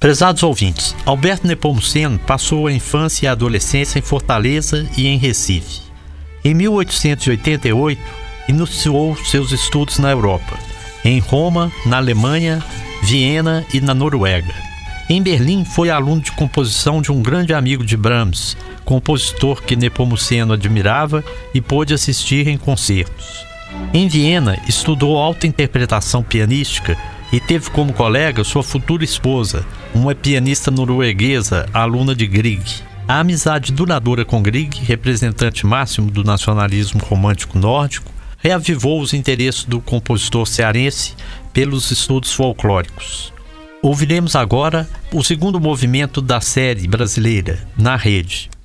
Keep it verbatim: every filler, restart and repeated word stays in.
Prezados ouvintes, Alberto Nepomuceno passou a infância e a adolescência em Fortaleza e em Recife. Em mil oitocentos e oitenta e oito, iniciou seus estudos na Europa, em Roma, na Alemanha, Viena e na Noruega. Em Berlim, foi aluno de composição de um grande amigo de Brahms, compositor que Nepomuceno admirava e pôde assistir em concertos. Em Viena, estudou alta interpretação pianística e teve como colega sua futura esposa, uma pianista norueguesa, aluna de Grieg. A amizade duradoura com Grieg, representante máximo do nacionalismo romântico nórdico, reavivou os interesses do compositor cearense pelos estudos folclóricos. Ouviremos agora o segundo movimento da série brasileira, Na Rede.